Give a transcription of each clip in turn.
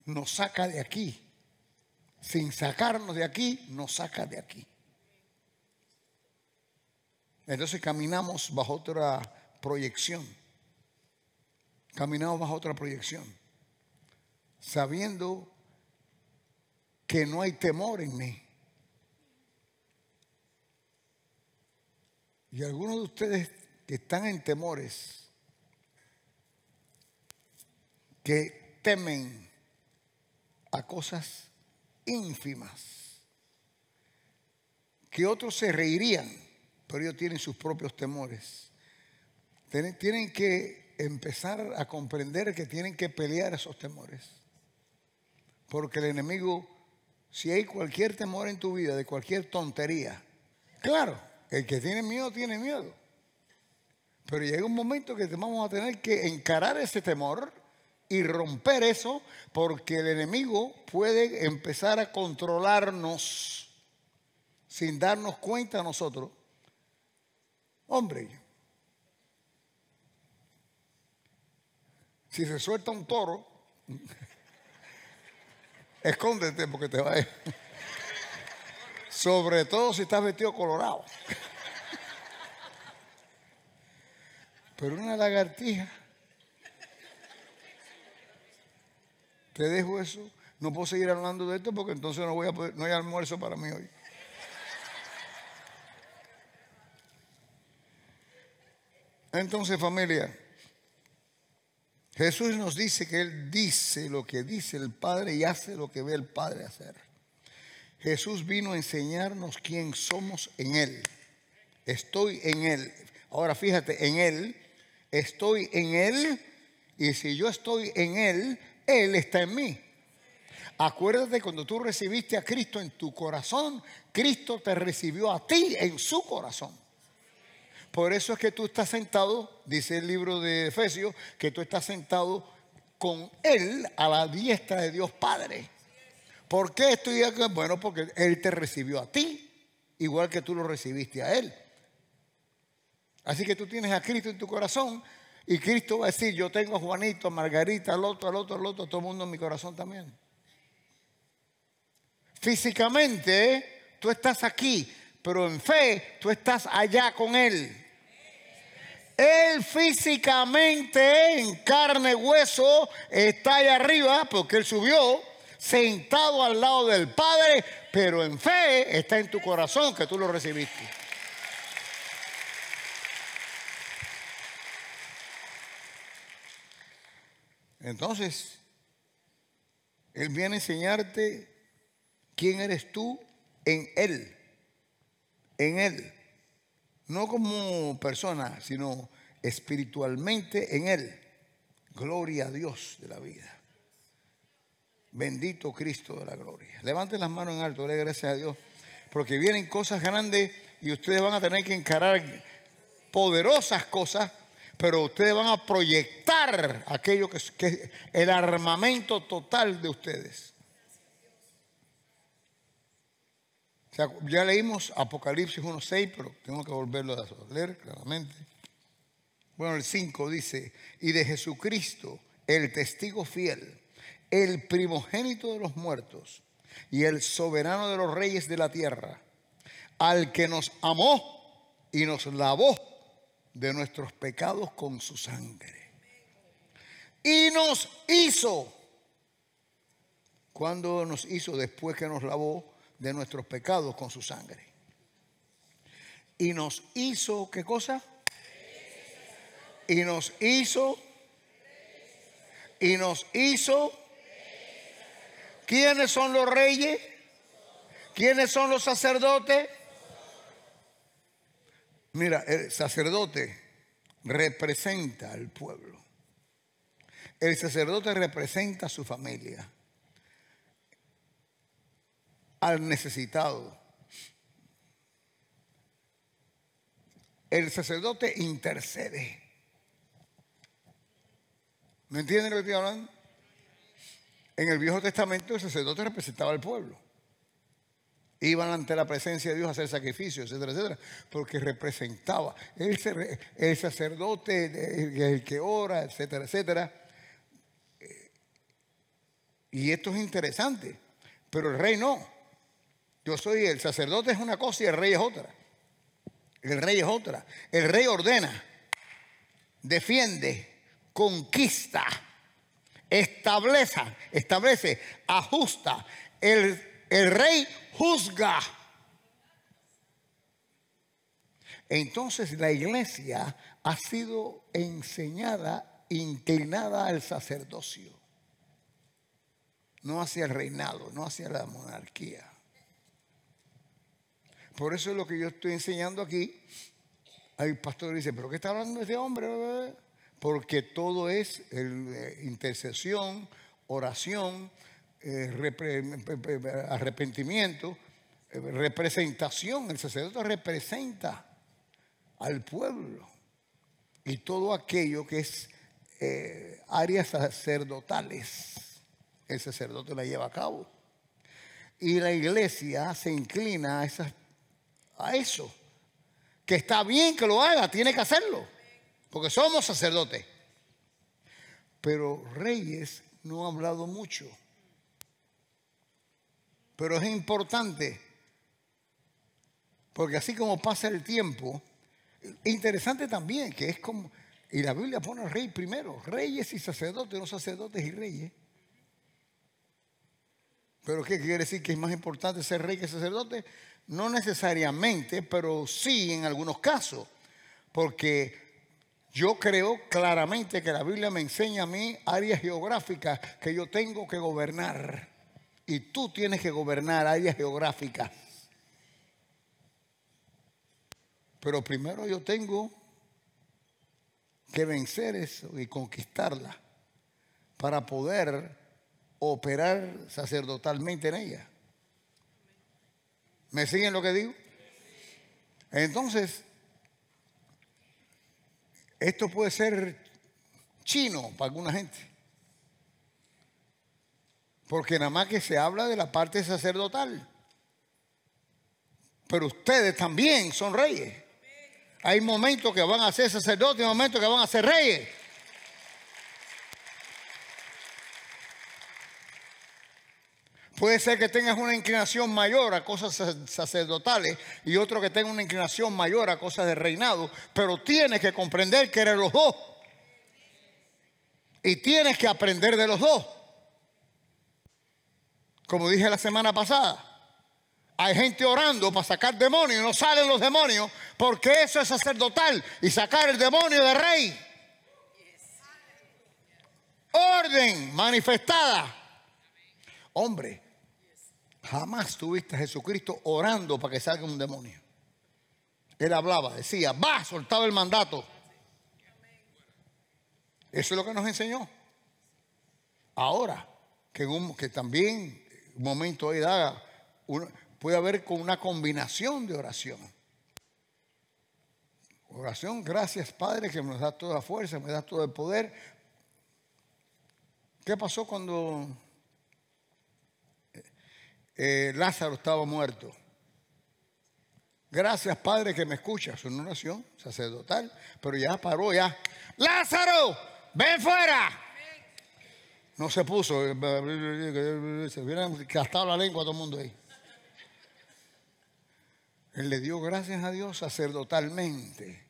nos saca de aquí. Sin sacarnos de aquí, nos saca de aquí. Entonces caminamos bajo otra proyección. Caminamos bajo otra proyección. Sabiendo que no hay temor en mí. Y algunos de ustedes que están en temores, que temen a cosas ínfimas, que otros se reirían, pero ellos tienen sus propios temores. Tienen que empezar a comprender que tienen que pelear esos temores. Porque el enemigo, si hay cualquier temor en tu vida, de cualquier tontería, claro, el que tiene miedo, tiene miedo. Pero llega un momento que vamos a tener que encarar ese temor y romper eso, porque el enemigo puede empezar a controlarnos sin darnos cuenta a nosotros. Hombre, si se suelta un toro, escóndete porque te va a ir. Sobre todo si estás vestido colorado. Pero una lagartija, te dejo eso. No puedo seguir hablando de esto porque entonces no hay almuerzo para mí hoy. Entonces, familia, Jesús nos dice que Él dice lo que dice el Padre y hace lo que ve el Padre hacer. Jesús vino a enseñarnos quién somos en Él. Estoy en Él. Ahora fíjate, en Él, estoy en Él, y si yo estoy en Él, Él está en mí. Acuérdate, cuando tú recibiste a Cristo en tu corazón, Cristo te recibió a ti en su corazón. Por eso es que tú estás sentado, dice el libro de Efesios, que tú estás sentado con Él a la diestra de Dios Padre. ¿Por qué estoy aquí? Bueno, porque Él te recibió a ti, igual que tú lo recibiste a Él. Así que tú tienes a Cristo en tu corazón y Cristo va a decir, yo tengo a Juanito, a Margarita, al otro, a todo el mundo en mi corazón también. Físicamente tú estás aquí, pero en fe tú estás allá con Él. Él físicamente, en carne y hueso, está allá arriba, porque Él subió, sentado al lado del Padre, pero en fe está en tu corazón, que tú lo recibiste. Entonces, Él viene a enseñarte quién eres tú en Él. En Él. No como persona, sino espiritualmente en Él. Gloria a Dios de la vida. Bendito Cristo de la gloria. Levanten las manos en alto, le gracias a Dios. Porque vienen cosas grandes y ustedes van a tener que encarar poderosas cosas, pero ustedes van a proyectar aquello que es el armamento total de ustedes. O sea, ya leímos Apocalipsis 1:6, pero tengo que volverlo a leer claramente. Bueno, el 5 dice, y de Jesucristo, el testigo fiel, el primogénito de los muertos y el soberano de los reyes de la tierra, al que nos amó y nos lavó de nuestros pecados con su sangre. Y nos hizo, ¿cuándo nos hizo? Después que nos lavó de nuestros pecados con su sangre. Y nos hizo, ¿qué cosa? Y nos hizo. ¿Quiénes son los reyes? ¿Quiénes son los sacerdotes? Mira, el sacerdote representa al pueblo. El sacerdote representa a su familia, al necesitado. El sacerdote intercede. ¿Me entienden lo que estoy hablando? En el Viejo Testamento el sacerdote representaba al pueblo. Iban ante la presencia de Dios a hacer sacrificios, etcétera, etcétera, porque representaba. El sacerdote, el que ora, etcétera, etcétera, Y esto es interesante, pero el rey no. El sacerdote es una cosa y el rey es otra. El rey es otra. El rey ordena, defiende, conquista, establece, ajusta. El rey juzga. Entonces la iglesia ha sido enseñada, inclinada al sacerdocio, no hacia el reinado, no hacia la monarquía. Por eso es lo que yo estoy enseñando aquí. Hay pastor que dice, ¿pero qué está hablando este hombre? Porque todo es intercesión, oración, arrepentimiento, representación. El sacerdote representa al pueblo y todo aquello que es áreas sacerdotales. El sacerdote la lleva a cabo. Y la iglesia se inclina a eso. Que está bien que lo haga, tiene que hacerlo. Porque somos sacerdotes. Pero Reyes no ha hablado mucho. Pero es importante. Porque así como pasa el tiempo, interesante también que es como, y la Biblia pone al rey primero, reyes y sacerdotes, no sacerdotes y reyes. ¿Pero qué quiere decir? ¿Que es más importante ser rey que sacerdote? No necesariamente, pero sí en algunos casos. Porque yo creo claramente que la Biblia me enseña a mí áreas geográficas que yo tengo que gobernar. Y tú tienes que gobernar áreas geográficas. Pero primero yo tengo que vencer eso y conquistarla para poder operar sacerdotalmente en ella. ¿Me siguen lo que digo? Entonces, esto puede ser chino para alguna gente. Porque nada más que se habla de la parte sacerdotal. Pero ustedes también son reyes. Hay momentos que van a ser sacerdotes y momentos que van a ser reyes. Puede ser que tengas una inclinación mayor a cosas sacerdotales y otro que tenga una inclinación mayor a cosas de reinado, pero tienes que comprender que eres los dos. Y tienes que aprender de los dos. Como dije la semana pasada, hay gente orando para sacar demonios y no salen los demonios porque eso es sacerdotal y sacar el demonio de rey. Orden manifestada. Hombre, jamás tuviste a Jesucristo orando para que salga un demonio. Él hablaba, decía, va, soltaba el mandato. Eso es lo que nos enseñó. Ahora, que también un momento hoy puede haber con una combinación de oración. Oración, gracias Padre que me da toda la fuerza, me da todo el poder. ¿Qué pasó cuando Lázaro estaba muerto? Gracias Padre que me escuchas. Es una oración sacerdotal, pero ya paró ya. Lázaro, ven fuera. No se puso, se hubieran gastado la lengua a todo el mundo ahí. Él le dio gracias a Dios sacerdotalmente.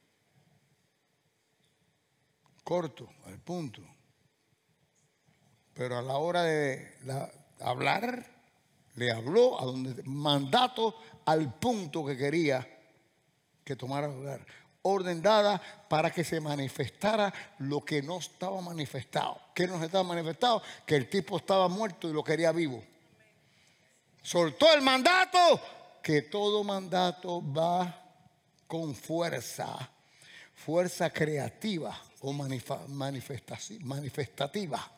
Corto, al punto. Pero a la hora de hablar, le habló a donde mandato al punto que quería que tomara lugar. Orden dada para que se manifestara lo que no estaba manifestado. ¿Qué no estaba manifestado? Que el tipo estaba muerto y lo quería vivo. Soltó el mandato, que todo mandato va con fuerza creativa o manifestativa.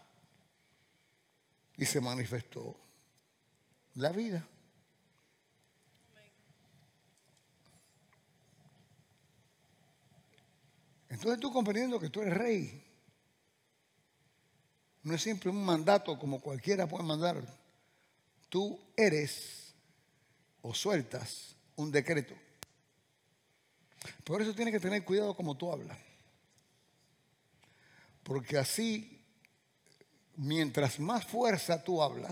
Y se manifestó la vida. Entonces tú comprendiendo que tú eres rey. No es siempre un mandato como cualquiera puede mandar. Tú eres o sueltas un decreto. Por eso tienes que tener cuidado como tú hablas. Porque así mientras más fuerza tú hablas,